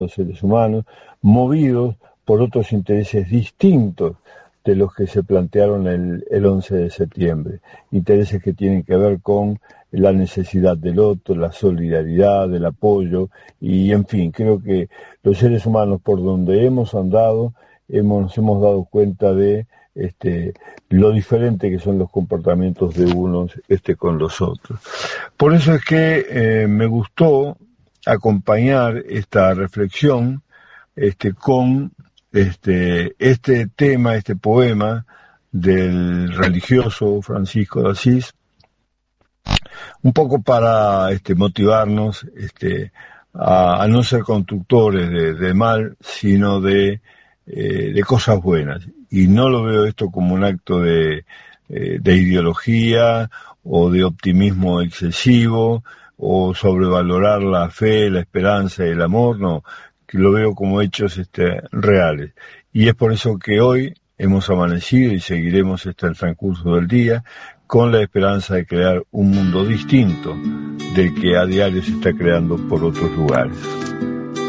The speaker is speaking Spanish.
los seres humanos, movidos por otros intereses distintos de los que se plantearon el 11 de septiembre. Intereses que tienen que ver con la necesidad del otro, la solidaridad, el apoyo, y en fin, creo que los seres humanos por donde hemos andado, nos hemos dado cuenta de lo diferente que son los comportamientos de unos con los otros. Por eso es que me gustó acompañar esta reflexión con este tema, este poema del religioso Francisco de Asís, un poco para motivarnos a no ser constructores de mal, sino de cosas buenas. Y no lo veo esto como un acto de ideología o de optimismo excesivo o sobrevalorar la fe, la esperanza y el amor, no, que lo veo como hechos reales. Y es por eso que hoy hemos amanecido y seguiremos el transcurso del día con la esperanza de crear un mundo distinto del que a diario se está creando por otros lugares.